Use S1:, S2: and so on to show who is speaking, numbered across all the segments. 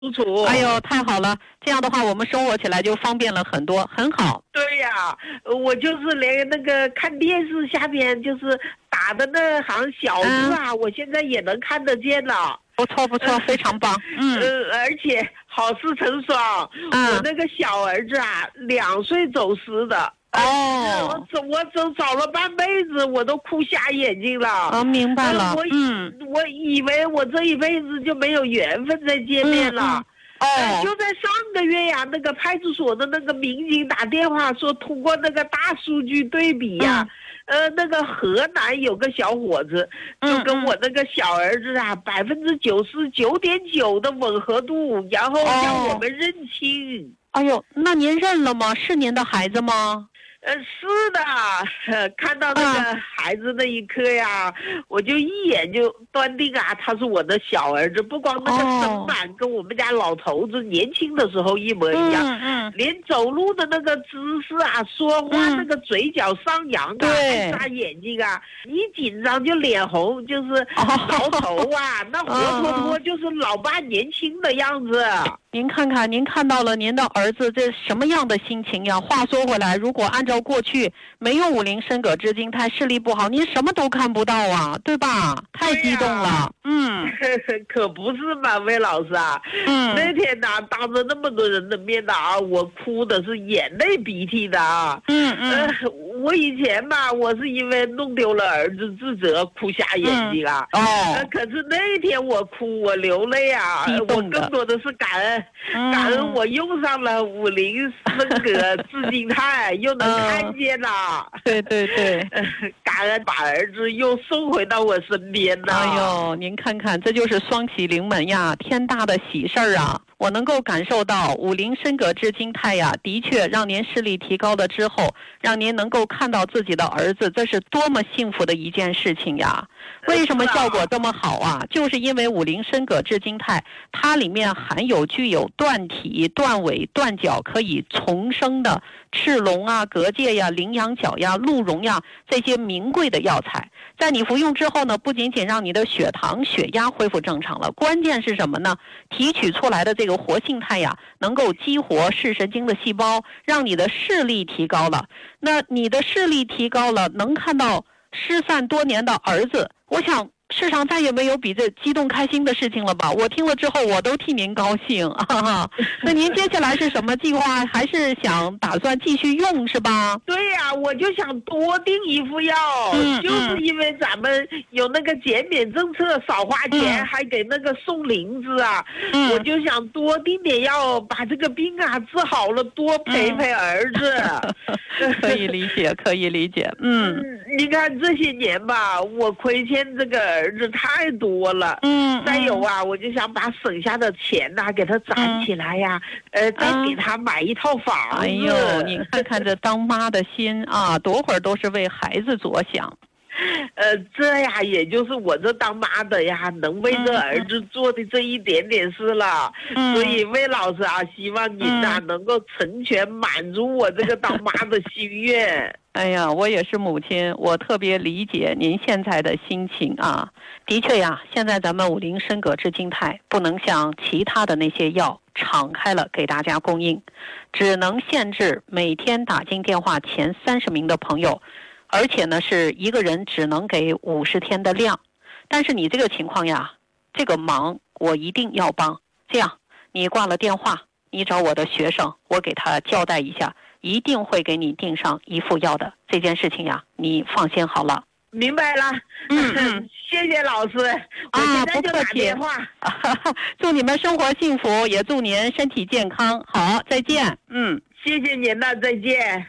S1: 楚楚。
S2: 哎呦，太好了！这样的话，我们生活起来就方便了很多，很好。
S1: 对呀，我就是连那个看电视下边就是打的那行小字啊，我现在也能看得见了。
S2: 不错不错，非常棒。
S1: 而且好事成双，我那个小儿子啊，2岁走失的。
S2: 哦，
S1: 我找了半辈子，我都哭瞎眼睛了。
S2: 明白了。
S1: 我以为我这一辈子就没有缘分再见面了。就在上个月呀，那个派出所的那个民警打电话说，通过那个大数据对比呀，那个河南有个小伙子，就跟我那个小儿子啊，99.9%的吻合度，然后让我们认亲。
S2: 哎呦，那您认了吗？是您的孩子吗？
S1: 是的，看到那个孩子那一刻呀，我就一眼就断定啊，他是我的小儿子。不光那个身板跟我们家老头子年轻的时候一模一样，连走路的那个姿势啊，说话那个嘴角上扬啊，眨眼睛啊，一紧张就脸红，就是挠头啊，那活脱脱就是老爸年轻的样子。
S2: 您看看，您看到了您的儿子这什么样的心情呀？话说回来，如果按照过去没有50升格支晶态，视力不好，您什么都看不到啊，对吧？太激动了。
S1: 可不是嘛，魏老师啊。那天呢，当着那么多人的面的啊，我哭的是眼泪鼻涕的啊。我以前吧，我是因为弄丢了儿子自责哭瞎眼睛啊。可是那天我哭，我流泪啊，我更多的是感恩我用上了50升格致晶态，又能看见了。
S2: 对，
S1: 感恩把儿子又送回到我身边了。
S2: 哎呦，您看看，这就是双喜临门呀，天大的喜事儿啊！我能够感受到50升格致晶态呀，的确让您视力提高了之后，让您能够看到自己的儿子，这是多么幸福的一件事情呀！为什么效果这么好啊？就是因为50升格致晶态，它里面含有具有断体、断尾、断角可以重生的赤龙啊、蛤蚧呀、羚羊角呀、鹿茸呀这些名贵的药材，在你服用之后呢，不仅仅让你的血糖、血压恢复正常了，关键是什么呢？提取出来的这个活性肽呀，能够激活视神经的细胞，让你的视力提高了。那你的视力提高了，能看到失散多年的儿子，我想世上再也没有比这激动开心的事情了吧？我听了之后，我都替您高兴。那您接下来是什么计划？还是打算继续用是吧？
S1: 对呀，我就想多订一副药，就是因为咱们有那个减免政策，少花钱，还给那个送零子啊。我就想多订点药，把这个病啊治好了，多陪陪儿子。
S2: 可以理解，可以理解。
S1: 你看这些年吧，我亏欠这个儿子太多了。再有啊，我就想把省下的钱呐，给他攒起来呀，再给他买一套房子。
S2: 哎呦，你看看这当妈的心啊，多会儿都是为孩子着想。
S1: 这呀，也就是我这当妈的呀，能为这儿子做的这一点点事了。所以魏老师啊，希望您呐能够成全满足我这个当妈的心愿。
S2: 哎呀，我也是母亲，我特别理解您现在的心情啊。的确呀，现在咱们50升格致晶态不能像其他的那些药敞开了给大家供应，只能限制每天打进电话前30名的朋友，而且呢是一个人只能给50天的量。但是你这个情况呀，这个忙我一定要帮。这样，你挂了电话，你找我的学生，我给他交代一下，一定会给你订上一副药的。这件事情呀，你放心好了。
S1: 明白了。谢谢老师，我现在就打电话。
S2: 祝你们生活幸福，也祝您身体健康。好，再见。
S1: 谢谢您了，再见。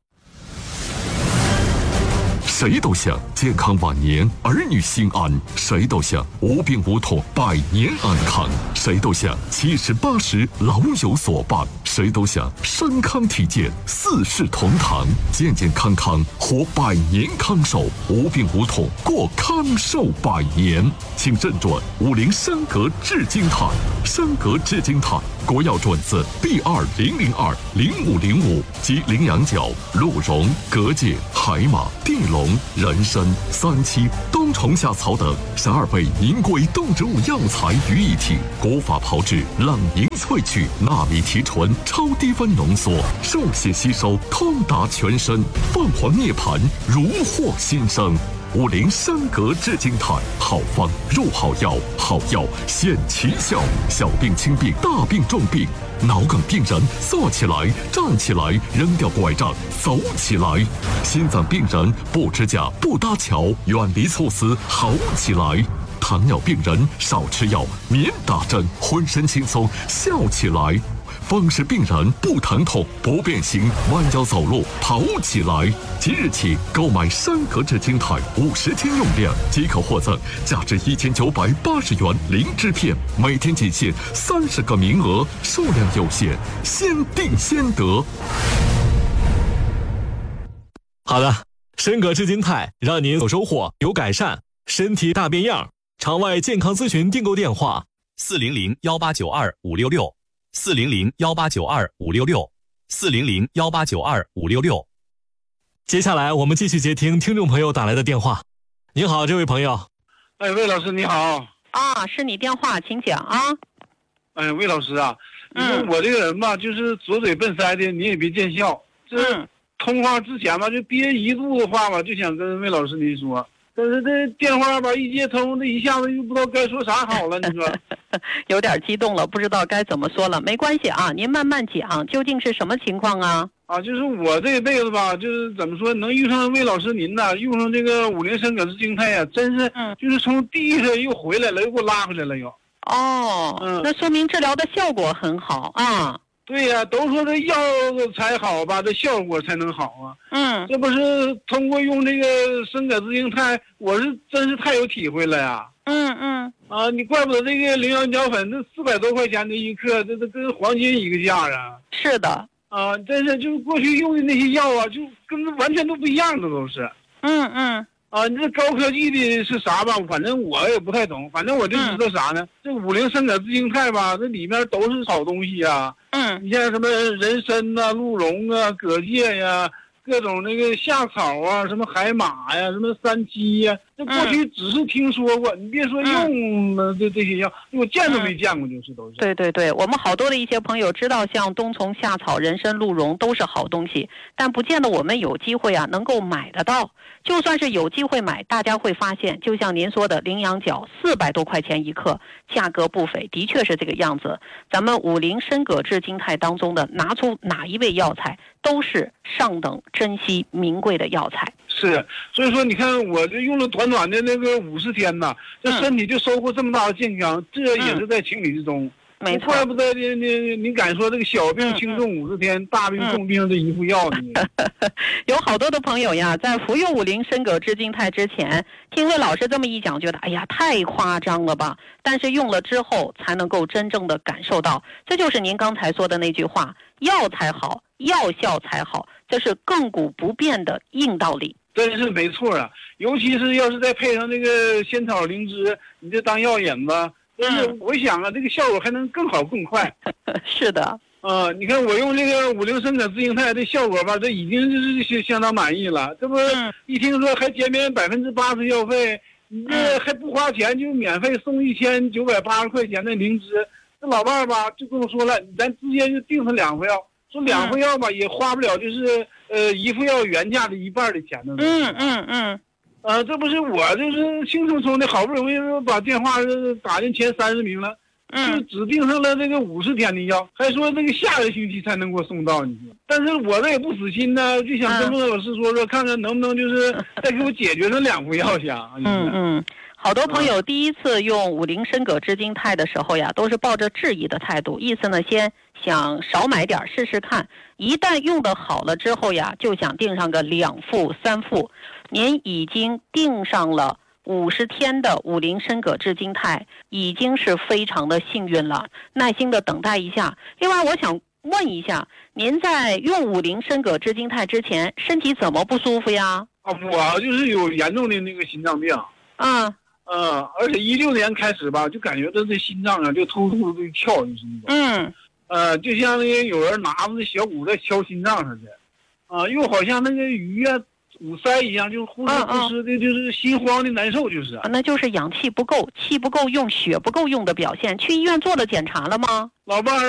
S3: 谁都想健康晚年，儿女心安；谁都想无病无痛，百年安康；谁都想70、80老有所伴；谁都想身康体健，四世同堂，健健康康活百年康寿，无病无痛过康寿百年。请认准50升格致晶态，升格致晶态国药准字 B20020505 及羚羊角、鹿茸、蛤蚧、海马、地龙、人参、 3期冬虫夏草等12味名贵动植物药材于一体，古法炮制，冷凝萃取，纳米提纯，超低温浓缩，受血吸收，通达全身，凤凰涅槃，如获新生。50山格治惊泰，好方入好药，好药显奇效，小病轻病，大病重病，脑梗病人坐起来，站起来，扔掉拐杖，走起来；心脏病人不支架，不搭桥，远离猝死，好起来；糖尿病人少吃药，免打针，浑身轻松，笑起来；风湿病人不疼痛，不变形，弯腰走路，跑起来。即日起购买山格治惊泰50天用量，即可获赠价值1980元灵芝片，每天仅限30个名额，数量有限，先订先得。
S4: 好的，山格治惊泰让您有收获，有改善，身体大变样。场外健康咨询订购电话：400-1892-566，400-1892-566，400-1892-566。接下来我们继续接听听众朋友打来的电话。您好，这位朋友。
S5: 哎，魏老师你好。
S2: 啊，是你电话，请讲啊。
S5: 哎，魏老师啊，你说我这个人吧，就是左嘴笨腮的，你也别见笑。这通话之前吧，就憋一肚子话吧，就想跟魏老师您说。但是这电话吧一接通，这一下子又不知道该说啥好了，你说
S2: 有点激动了，不知道该怎么说了。没关系啊，您慢慢讲，究竟是什么情况啊？
S5: 啊，就是我这辈子吧，就是怎么说，能遇上魏老师您呐，用上这个50山格治惊泰呀，真是就是从地上又回来了，又给我拉回来了又。
S2: 哦，那说明治疗的效果很好啊。
S5: 对呀，都说这药才好吧，这效果才能好啊。这不是通过用这个山格治惊泰，我是真是太有体会了呀。啊，你怪不得这个羚羊角粉，这400多块钱的一克，这跟黄金一个价啊。
S2: 是的。
S5: 啊，真是就是过去用的那些药啊，就跟完全都不一样的都是。啊，你这高科技的是啥吧？反正我也不太懂，反正我就知道啥呢？这50山格治惊泰吧，这里面都是好东西啊。你像什么人参呐、鹿茸啊、葛芥呀，各种那个夏草啊，什么海马呀、什么三七呀，这过去只是听说过，你别说用了这些药，我见都没见过，就是都是。
S2: 对对对，我们好多的一些朋友知道，像冬虫夏草、人参、鹿茸都是好东西，但不见得我们有机会啊能够买得到。就算是有机会买，大家会发现，就像您说的，羚羊角400多块钱一克，价格不菲，的确是这个样子。咱们50山格治惊泰当中的拿出哪一味药材，都是上等珍稀名贵的药材。
S5: 是，所以说你看，我这用了短短的那个50天呐，这身体就收获这么大的健康，这也是在情理之中。
S2: 没错，
S5: 怪不得你敢说这个小病轻重50天，大病重病这一副药呢？
S2: 有好多的朋友呀，在服用50山格治惊泰之前，听魏老师这么一讲，觉得哎呀太夸张了吧？但是用了之后，才能够真正的感受到，这就是您刚才说的那句话：药才好，药效才好，这是亘古不变的硬道理。
S5: 真是没错啊，尤其是要是再配上那个仙草灵芝，你这当药引子。但是我想啊，这个效果还能更好更快。
S2: 是的。
S5: 你看我用这个50山格治惊泰的效果吧，这已经是相当满意了。这不一听说还减免80%药费，你这还不花钱就免费送1980块钱的灵芝。这老伴儿吧就跟我说了，咱直接就订上2副药，说2副药吧也花不了就是1副药原价的1半的钱呢。这不是我就是兴冲冲的，好不容易把电话打进前30名了，就只订上了这个50天的药，还说这个下个星期才能给我送到。你说，但是我这也不死心呢，就想跟孟老师说，看看能不能就是再给我解决这2副药下。
S2: 好多朋友第一次用50山格治惊泰的时候呀，都是抱着质疑的态度，意思呢先想少买点试试看，一旦用的好了之后呀，就想订上个2副3副。您已经订上了50天的50山格治惊泰，已经是非常的幸运了，耐心的等待一下。另外我想问一下，您在用50山格治惊泰之前，身体怎么不舒服呀？
S5: 我就是有严重的那个心脏病。而且16年开始吧，就感觉到这心脏啊就突突的跳，就是那种。就像那个有人拿着小鼓在敲心脏似的。又好像那个鱼啊堵塞一样，就是呼哧呼哧的，就是心慌的难受，就是。
S2: 那就是氧气不够，气不够用，血不够用的表现。去医院做了检查了吗？
S5: 老伴儿